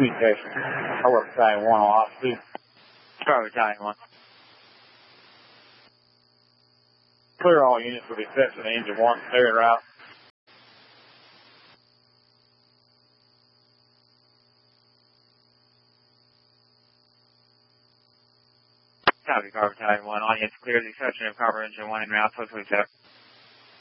Communication. Hello, Battalion 1 on altitude. Sorry, Battalion 1. Clear all units with the exception of Engine 1, clear en route. Copy, Carver Battalion 1. All units clear, the exception of Carver Engine 1 en route, 1227.